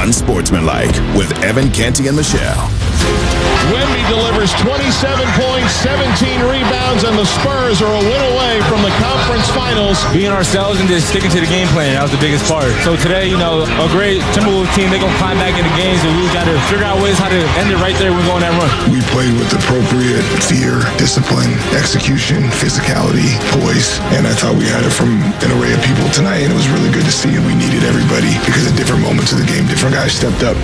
Unsportsmanlike with Evan Canty and Michelle. Wemby delivers 27 points, 17 rebounds, and the Spurs are a win away from the conference finals. Being ourselves and just sticking to the game plan, that was the biggest part. So today, a great Timberwolves team, they're going to climb back into games, and we got to figure out ways how to end it right there when we go on that run. We played with appropriate fear, discipline, execution, physicality, poise, and I thought we had it from an array of people tonight, and it was really good to see, and we needed everybody because at different moments of the game, different guys stepped up.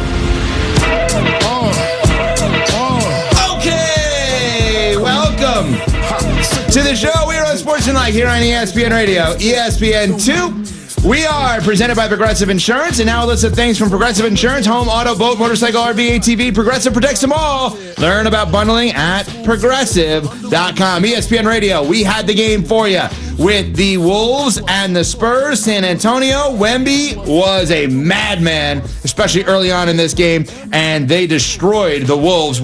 Welcome to the show. We're on Sportsmanlike here on ESPN Radio, ESPN2. We are presented by Progressive Insurance, and now a list of things from Progressive Insurance: home, auto, boat, motorcycle, RV, ATV. Progressive protects them all. Learn about bundling at Progressive.com. ESPN Radio, we had the game for you with the Wolves and the Spurs. San Antonio, Wemby was a madman, especially early on in this game, and they destroyed the Wolves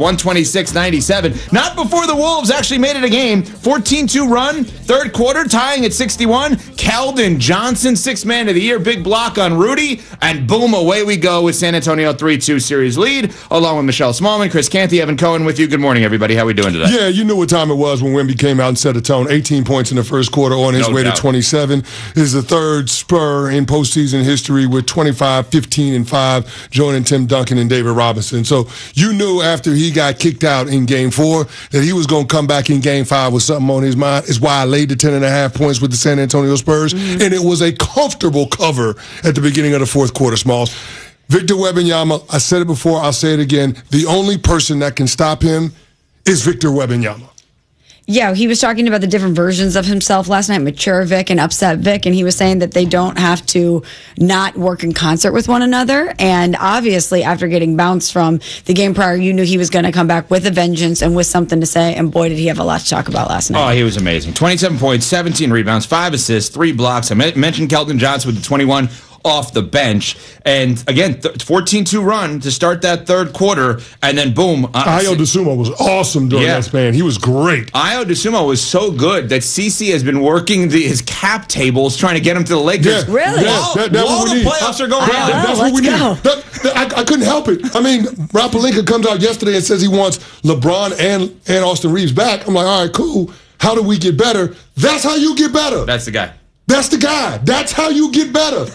126-97. Not before the Wolves actually made it a game. 14-2 run, third quarter, tying at 61. Keldon Johnson, sixth man of the year, big block on Rudy, and boom, away we go with San Antonio 3-2 series lead, along with Michelle Smallman, Chris Canty, Evan Cohen with you. Good morning, everybody. How we doing today? Yeah, you knew what time it was when Wemby came out and set a tone. 18 points in the first quarter on his way to 27. Is the third Spur in postseason history with 25, 15, and 5, joining Tim Duncan and David Robinson. So you knew after he got kicked out in Game 4 that he was going to come back in Game 5 with something on his mind. Is why I laid the 10.5 points with the San Antonio Spurs, and it was a comfortable cover at the beginning of the fourth quarter, Smalls. Victor Wembanyama, I said it before, I'll say it again, the only person that can stop him is Victor Wembanyama. Yeah, he was talking about the different versions of himself last night, mature Vic and upset Vic, and he was saying that they don't have to not work in concert with one another. And obviously, after getting bounced from the game prior, you knew he was going to come back with a vengeance and with something to say, and boy, did he have a lot to talk about last night. Oh, he was amazing. 27 points, 17 rebounds, 5 assists, 3 blocks. I mentioned Keldon Johnson with the 21 off the bench. And again, 14-2 run to start that third quarter, and then boom. Ayo Dosunmu was awesome during that span. He was great. Ayo Dosunmu was so good that CC has been working his cap tables trying to get him to the Lakers. Yeah, really? While the playoffs are going on. That's what we need. I couldn't help it. I mean, Rob Pelinka comes out yesterday and says he wants LeBron and Austin Reeves back. I'm like, all right, cool. How do we get better? That's how you get better. That's the guy. That's the guy. That's how you get better.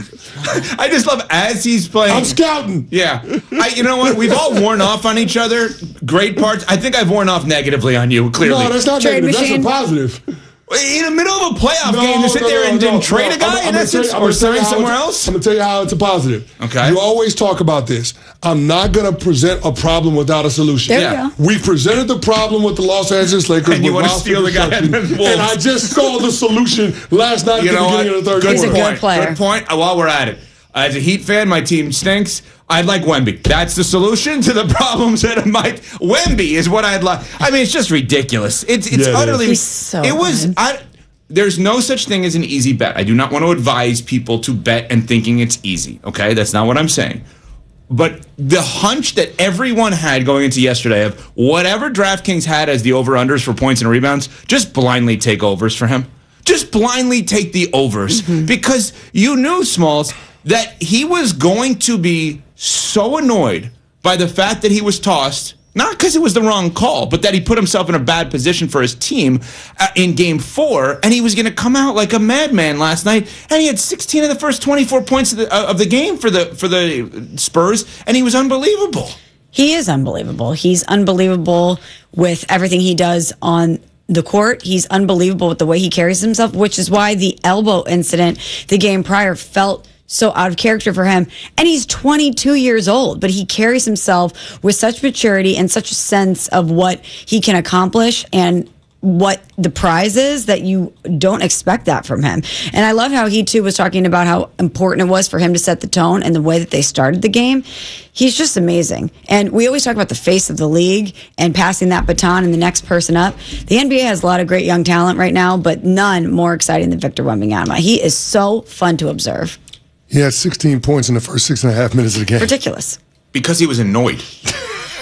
I just love as he's playing. I'm scouting. Yeah. You know what? We've all worn off on each other. Great parts. I think I've worn off negatively on you, clearly. No, that's not negative. That's a positive. In the middle of a playoff game to sit there and trade a guy in essence or sign somewhere else? I'm going to tell you how it's a positive. Okay. You always talk about this. I'm not going to present a problem without a solution. There you go. We presented the problem with the Los Angeles Lakers. And you want to steal the guy and I just saw the solution last night at the beginning of the third quarter. He's a good player. Good point. While we're at it. As a Heat fan, my team stinks. I'd like Wemby. That's the solution to the problems that might. Wemby is what I'd like. I mean, it's just ridiculous. It's utterly. He's so it was. good. There's no such thing as an easy bet. I do not want to advise people to bet and thinking it's easy. Okay, that's not what I'm saying. But the hunch that everyone had going into yesterday of whatever DraftKings had as the over-unders for points and rebounds, just blindly take overs for him. Just blindly take the overs because you knew, Smalls, that he was going to be so annoyed by the fact that he was tossed, not because it was the wrong call, but that he put himself in a bad position for his team in Game 4, and he was going to come out like a madman last night, and he had 16 of the first 24 points of the game for the Spurs, and he was unbelievable. He is unbelievable. He's unbelievable with everything he does on the court. He's unbelievable with the way he carries himself, which is why the elbow incident the game prior felt so out of character for him. And he's 22 years old, but he carries himself with such maturity and such a sense of what he can accomplish and what the prize is that you don't expect that from him. And I love how he too was talking about how important it was for him to set the tone and the way that they started the game. He's just amazing. And we always talk about the face of the league and passing that baton and the next person up. The NBA has a lot of great young talent right now, but none more exciting than Victor Wembanyama. He is so fun to observe. He had 16 points in the first 6.5 minutes of the game. Ridiculous. Because he was annoyed.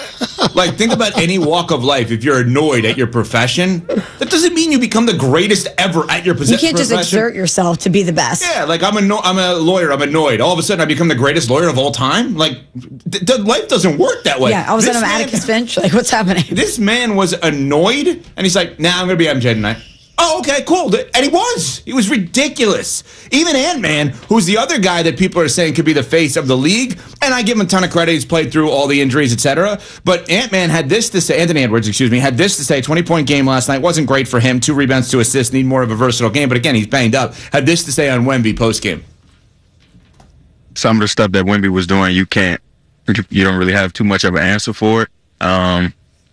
Like, think about any walk of life. If you're annoyed at your profession, that doesn't mean you become the greatest ever at your profession. You can't just exert yourself to be the best. Yeah, like I'm a lawyer. I'm annoyed. All of a sudden, I become the greatest lawyer of all time. Like, life doesn't work that way. Yeah, all of a sudden I'm Atticus Finch. Like, what's happening? This man was annoyed, and he's like, "Nah, I'm gonna be MJ tonight." Oh, okay, cool. And he was ridiculous. Even Ant-Man, who's the other guy that people are saying could be the face of the league, and I give him a ton of credit. He's played through all the injuries, etc. But Ant-Man had this to say, Anthony Edwards, had this to say, 20-point game last night. Wasn't great for him. 2 rebounds, 2 assists, need more of a versatile game. But again, he's banged up. Had this to say on Wemby post-game. Some of the stuff that Wemby was doing, you don't really have too much of an answer for it.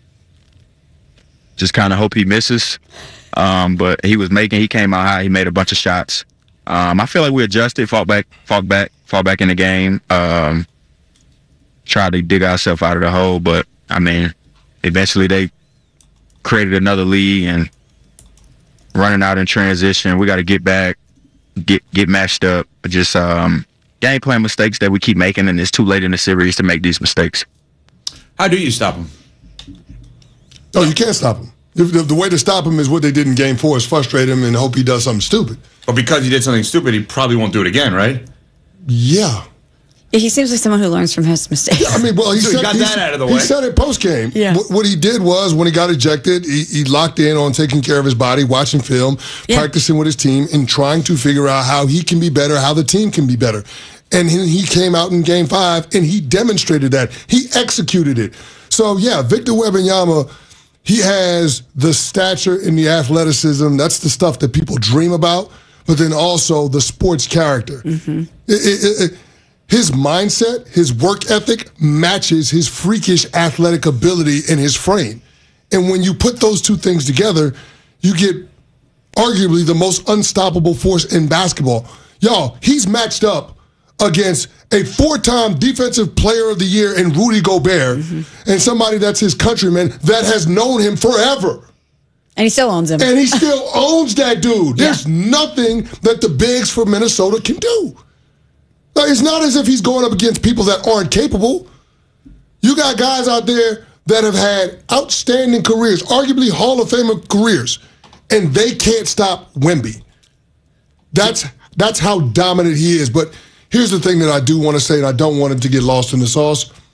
Just kind of hope he misses. But he came out high. He made a bunch of shots. I feel like we adjusted, fought back in the game. Tried to dig ourselves out of the hole, but I mean, eventually they created another lead and running out in transition. We got to get back, get matched up. Just game plan mistakes that we keep making, and it's too late in the series to make these mistakes. How do you stop him? Oh, you can't stop him. The way to stop him is what they did in Game 4, is frustrate him and hope he does something stupid. But because he did something stupid, he probably won't do it again, right? Yeah. He seems like someone who learns from his mistakes. I mean, well, he got that out of the way. He said it post-game. Yeah. What he did was, when he got ejected, he locked in on taking care of his body, watching film, practicing with his team, and trying to figure out how he can be better, how the team can be better. And he came out in Game 5, and he demonstrated that. He executed it. So, yeah, Victor Wembanyama, he has the stature and the athleticism. That's the stuff that people dream about. But then also the sports character. Mm-hmm. His mindset, his work ethic matches his freakish athletic ability and his frame. And when you put those two things together, you get arguably the most unstoppable force in basketball. Y'all, he's matched up against a 4-time Defensive Player of the Year in Rudy Gobert, and somebody that's his countryman that has known him forever. And he still owns him. And he still owns that dude. There's nothing that the bigs for Minnesota can do. Like, it's not as if he's going up against people that aren't capable. You got guys out there that have had outstanding careers, arguably Hall of Fame careers, and they can't stop Wemby. That's how dominant he is. But here's the thing that I do want to say, and I don't want him to get lost in the sauce.